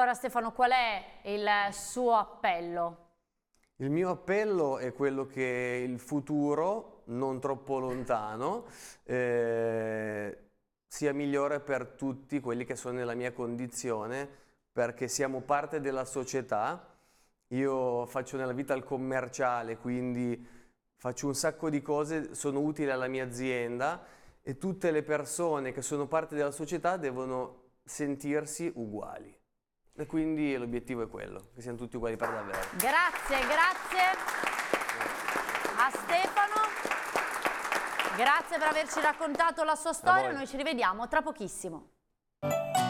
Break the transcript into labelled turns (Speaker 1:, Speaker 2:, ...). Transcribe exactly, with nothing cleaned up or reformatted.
Speaker 1: Allora Stefano, qual è il suo appello?
Speaker 2: Il mio appello è quello che il futuro, non troppo lontano, eh, sia migliore per tutti quelli che sono nella mia condizione, perché siamo parte della società. Io faccio nella vita il commerciale, quindi faccio un sacco di cose, sono utili alla mia azienda e tutte le persone che sono parte della società devono sentirsi uguali. E quindi l'obiettivo è quello, che siamo tutti uguali per davvero.
Speaker 1: Grazie, grazie a Stefano, grazie per averci raccontato la sua storia, noi ci rivediamo tra pochissimo.